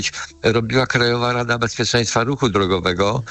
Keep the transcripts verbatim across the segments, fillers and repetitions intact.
robiła Krajowa Rada Bezpieczeństwa Ruchu Drogowego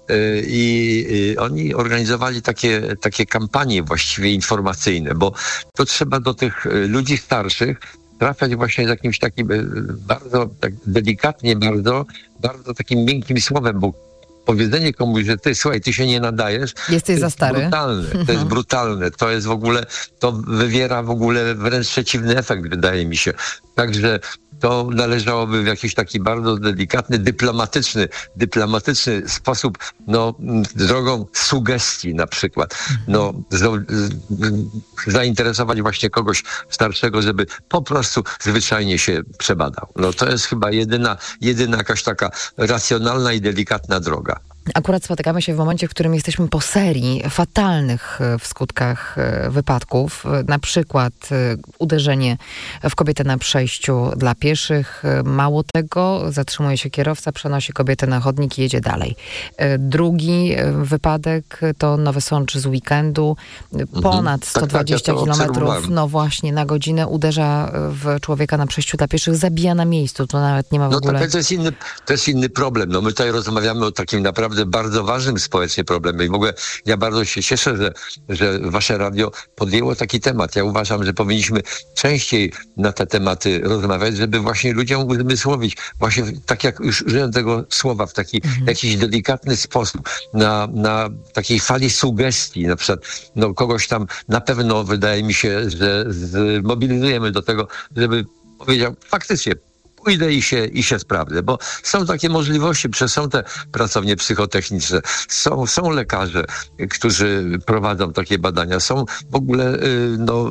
i, i oni organizowali takie, takie kampanie właściwie informacyjne, bo to trzeba do tych ludzi starszych trafiać właśnie z jakimś takim bardzo tak delikatnie, bardzo, bardzo takim miękkim słowem, bo powiedzenie komuś, że ty, słuchaj, ty się nie nadajesz, jesteś za stary. Brutalne, to mhm. jest brutalne, to jest w ogóle, to wywiera w ogóle wręcz przeciwny efekt, wydaje mi się. Także to należałoby w jakiś taki bardzo delikatny, dyplomatyczny, dyplomatyczny sposób, no, drogą sugestii na przykład, no, z, z, zainteresować właśnie kogoś starszego, żeby po prostu zwyczajnie się przebadał. No to jest chyba jedyna, jedyna jakaś taka racjonalna i delikatna droga. Akurat spotykamy się w momencie, w którym jesteśmy po serii fatalnych w skutkach wypadków. Na przykład uderzenie w kobietę na przejściu dla pieszych. Mało tego, zatrzymuje się kierowca, przenosi kobietę na chodnik i jedzie dalej. Drugi wypadek to Nowy Sącz z weekendu. Ponad sto dwadzieścia kilometrów, no właśnie, na godzinę uderza w człowieka na przejściu dla pieszych, zabija na miejscu. To nawet nie ma w no ogóle... No to jest inny, to jest inny problem. No my tutaj rozmawiamy o takim naprawdę bardzo ważnym społecznie problemie i w ogóle ja bardzo się cieszę, że, że wasze radio podjęło taki temat. Ja uważam, że powinniśmy częściej na te tematy rozmawiać, żeby właśnie ludziom uzmysłowić, właśnie tak jak już użyłem tego słowa, w taki mhm. jakiś delikatny sposób, na, na takiej fali sugestii, na przykład no, kogoś tam na pewno wydaje mi się, że zmobilizujemy do tego, żeby powiedział faktycznie, pójdę i się, i się sprawdzę, bo są takie możliwości, przecież są te pracownie psychotechniczne, są, są lekarze, którzy prowadzą takie badania, są w ogóle no,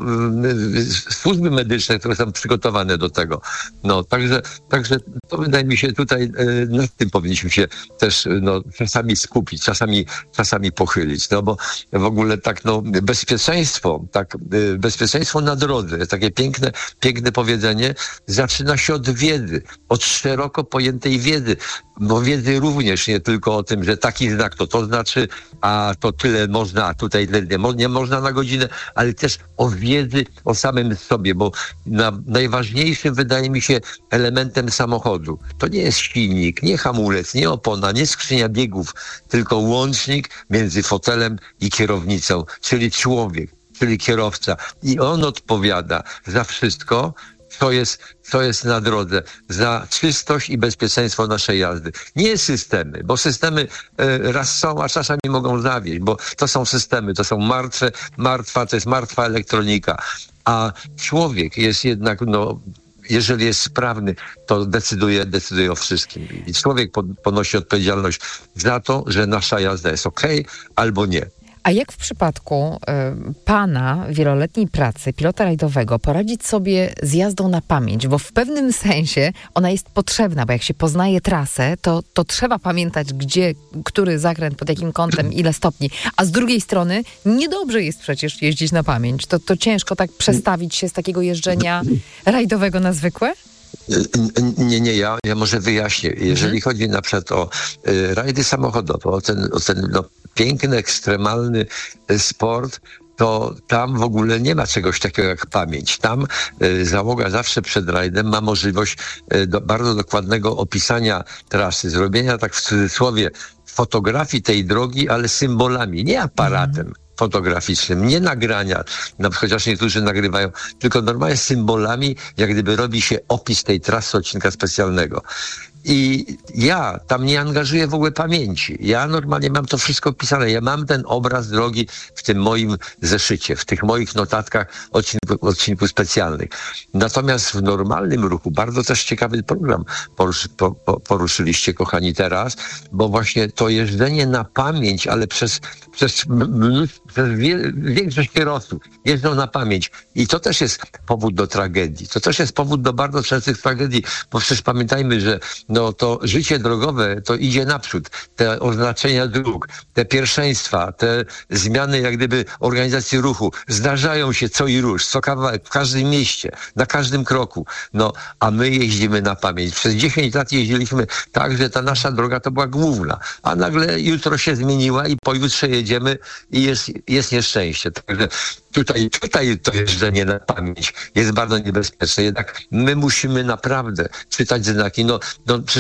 służby medyczne, które są przygotowane do tego. No, także, także to wydaje mi się tutaj nad tym powinniśmy się też no, czasami skupić, czasami, czasami pochylić, no bo w ogóle tak no, bezpieczeństwo, tak, bezpieczeństwo na drodze, takie piękne, piękne powiedzenie, zaczyna się od wiedzy, od szeroko pojętej wiedzy, bo wiedzy również nie tylko o tym, że taki znak to to znaczy, a to tyle można, a tutaj tyle nie, nie można na godzinę, ale też o wiedzy o samym sobie, bo na, najważniejszym wydaje mi się elementem samochodu to nie jest silnik, nie hamulec, nie opona, nie skrzynia biegów, tylko łącznik między fotelem i kierownicą, czyli człowiek, czyli kierowca i on odpowiada za wszystko, co jest, co jest na drodze, za czystość i bezpieczeństwo naszej jazdy. Nie systemy, bo systemy e, raz są, a czasami mogą zawieść, bo to są systemy, to są martwe, martwa, to jest martwa elektronika, a człowiek jest jednak, no, jeżeli jest sprawny, to decyduje, decyduje o wszystkim. I człowiek ponosi odpowiedzialność za to, że nasza jazda jest okej albo nie. A jak w przypadku y, pana wieloletniej pracy pilota rajdowego poradzić sobie z jazdą na pamięć? Bo w pewnym sensie ona jest potrzebna, bo jak się poznaje trasę, to, to trzeba pamiętać, gdzie, który zakręt, pod jakim kątem, ile stopni. A z drugiej strony niedobrze jest przecież jeździć na pamięć. To, to ciężko tak przestawić się z takiego jeżdżenia rajdowego na zwykłe? Nie, nie, ja, ja może wyjaśnię. Jeżeli mhm. chodzi na przykład o y, rajdy samochodowe, o ten, o ten no, piękny, ekstremalny y, sport, to tam w ogóle nie ma czegoś takiego jak pamięć. Tam y, załoga zawsze przed rajdem ma możliwość y, do, bardzo dokładnego opisania trasy, zrobienia tak w cudzysłowie fotografii tej drogi, ale symbolami, nie aparatem. Mhm. fotograficznym, nie nagrania, chociaż niektórzy nagrywają, tylko normalnie symbolami, jak gdyby robi się opis tej trasy odcinka specjalnego. I ja tam nie angażuję w ogóle pamięci. Ja normalnie mam to wszystko pisane. Ja mam ten obraz drogi w tym moim zeszycie, w tych moich notatkach odcinku, odcinku specjalnych. Natomiast w normalnym ruchu, bardzo też ciekawy program poruszy, po, po, poruszyliście, kochani, teraz, bo właśnie to jeżdżenie na pamięć, ale przez, przez, przez wie, większość kierowców jeżdżą na pamięć. I to też jest powód do tragedii. To też jest powód do bardzo częstych tragedii, bo przecież pamiętajmy, że no to życie drogowe to idzie naprzód. Te oznaczenia dróg, te pierwszeństwa, te zmiany jak gdyby organizacji ruchu zdarzają się co i róż, co kawałek, w każdym mieście, na każdym kroku. No, a my jeździmy na pamięć. Przez dziesięć lat jeździliśmy tak, że ta nasza droga to była główna, a nagle jutro się zmieniła i pojutrze jedziemy i jest, jest nieszczęście. Także tutaj, tutaj to jeżdżenie na pamięć jest bardzo niebezpieczne. Jednak my musimy naprawdę czytać znaki. No, no,